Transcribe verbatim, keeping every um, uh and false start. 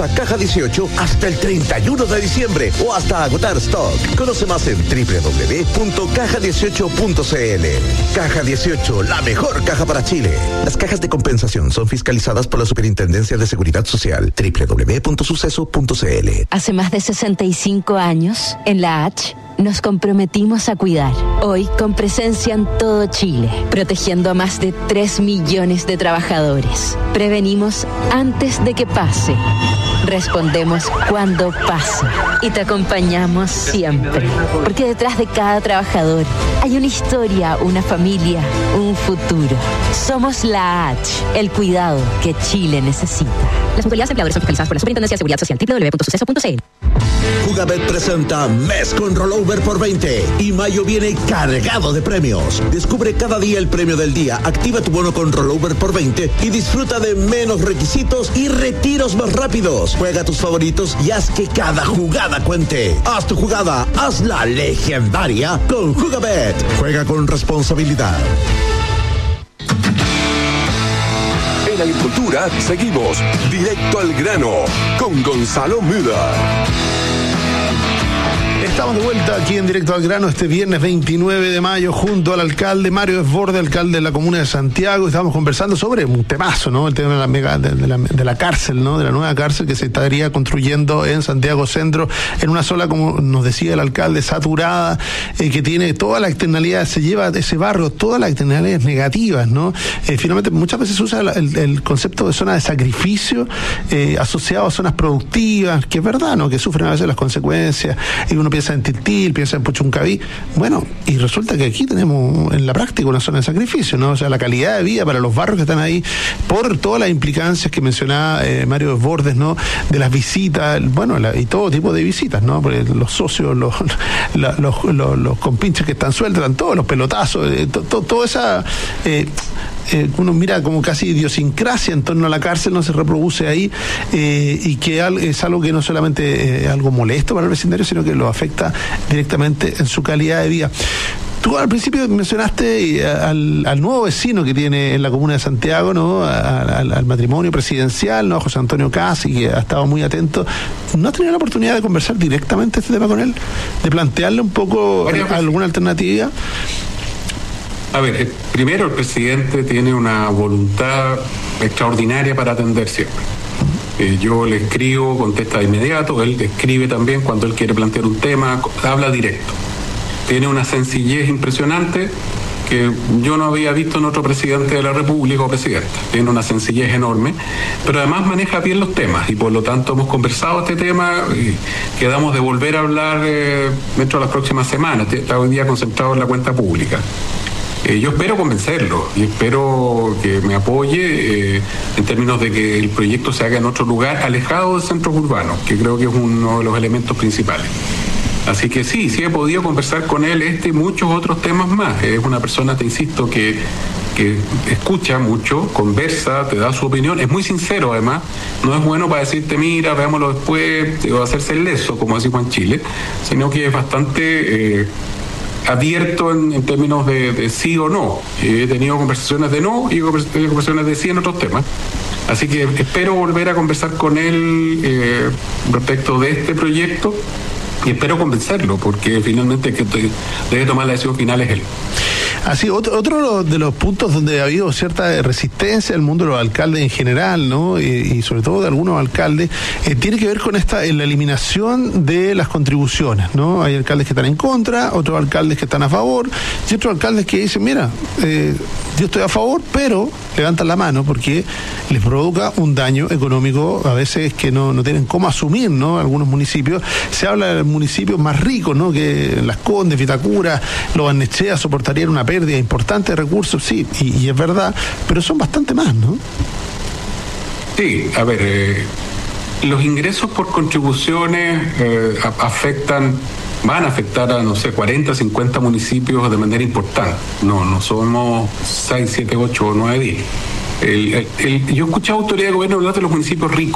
Caja dieciocho hasta el treinta y uno de diciembre o hasta agotar stock. Conoce más en doble u doble u doble u punto caja dieciocho punto c l. Caja dieciocho, la mejor caja para Chile. Las cajas de compensación son fiscalizadas por la Superintendencia de Seguridad Social. doble u doble u doble u punto suceso punto c l. Hace más de sesenta y cinco años, en la H, nos comprometimos a cuidar. Hoy, con presencia en todo Chile, protegiendo a más de tres millones de trabajadores. Prevenimos antes de que pase. Respondemos cuando pasa y te acompañamos siempre, porque detrás de cada trabajador hay una historia, una familia, un futuro. Somos la H, el cuidado que Chile necesita. Las mutualidades empleadores son fiscalizadas por la Superintendencia de Seguridad Social. doble u doble u doble u punto suceso punto c l. Jugabet presenta Mes con Rollover por veinte y mayo viene cargado de premios. Descubre cada día el premio del día, activa tu bono con Rollover por veinte y disfruta de menos requisitos y retiros más rápidos. Juega tus favoritos y haz que cada jugada cuente. Haz tu jugada, hazla legendaria con Jugabet. Juega con responsabilidad. En Agricultura seguimos directo al grano con Gonzalo Müller. Estamos de vuelta aquí en Directo al Grano este viernes veintinueve de mayo junto al alcalde Mario Desbordes, alcalde de la comuna de Santiago. Estamos conversando sobre un temazo, ¿no? El tema de la, mega, de, de la, de la cárcel, ¿no? De la nueva cárcel que se estaría construyendo en Santiago Centro, en una sola, como nos decía el alcalde, saturada, eh, que tiene todas las externalidades, se lleva de ese barrio todas las externalidades negativas, ¿no? Eh, finalmente, muchas veces se usa el, el concepto de zona de sacrificio eh, asociado a zonas productivas, que es verdad, ¿no? Que sufren a veces las consecuencias, y uno piensa en Tiltil, piensa en Puchuncaví, bueno, y resulta que aquí tenemos en la práctica una zona de sacrificio, ¿no? O sea, la calidad de vida para los barrios que están ahí, por todas las implicancias que mencionaba eh, Mario Desbordes, ¿no? De las visitas, bueno, la, y todo tipo de visitas, ¿no? Porque los socios, los, la, los, los, los compinches que están sueltos, todos los pelotazos, eh, to, to, toda esa... Eh, Eh, uno mira como casi idiosincrasia en torno a la cárcel, no se reproduce ahí, eh, y que al, es algo que no solamente es eh, algo molesto para el vecindario, sino que lo afecta directamente en su calidad de vida. Tú al principio mencionaste al, al nuevo vecino que tiene en la comuna de Santiago, ¿no? Al, al matrimonio presidencial, ¿no? José Antonio Casi, que ha estado muy atento. ¿No has tenido la oportunidad de conversar directamente este tema con él? ¿De plantearle un poco alguna alternativa? A ver, primero el presidente tiene una voluntad extraordinaria para atender siempre. Eh, yo le escribo, contesta de inmediato, él escribe también cuando él quiere plantear un tema, habla directo. Tiene una sencillez impresionante que yo no había visto en otro presidente de la República o presidenta. Tiene una sencillez enorme, pero además maneja bien los temas y por lo tanto hemos conversado este tema y quedamos de volver a hablar eh, dentro de las próximas semanas. Está hoy día concentrado en la cuenta pública. Eh, yo espero convencerlo y espero que me apoye eh, en términos de que el proyecto se haga en otro lugar, alejado de centros urbanos, que creo que es uno de los elementos principales. Así que sí, sí he podido conversar con él este y muchos otros temas más. Es una persona, te insisto, que, que escucha mucho, conversa, te da su opinión, es muy sincero además, no es bueno para decirte, mira, veámoslo después, o hacerse el leso, como decimos en Chile, sino que es bastante... Eh, abierto en, en términos de, de sí o no. He tenido conversaciones de no y conversaciones de sí en otros temas. Así que espero volver a conversar con él eh, respecto de este proyecto y espero convencerlo, porque finalmente el que debe tomar la decisión final es él. Así, otro, otro de los puntos donde ha habido cierta resistencia del mundo de los alcaldes en general, ¿no? Y, y sobre todo de algunos alcaldes, eh, tiene que ver con esta en la eliminación de las contribuciones, ¿no? Hay alcaldes que están en contra, otros alcaldes que están a favor, y otros alcaldes que dicen, mira, eh, yo estoy a favor, pero levantan la mano porque les provoca un daño económico, a veces que no, no tienen cómo asumir, ¿no? Algunos municipios, se habla de municipios más ricos, ¿no? Que Las Condes, Vitacura, Los Barnechea soportarían una pérdida importante de recursos, sí, y, y es verdad, pero son bastante más, ¿no? Sí, a ver, eh, los ingresos por contribuciones eh, afectan, van a afectar a, no sé, cuarenta, cincuenta municipios de manera importante. No, no somos seis, siete, ocho o nueve, diez. El, el, el, yo he escuchado autoridades de gobierno hablar de los municipios ricos.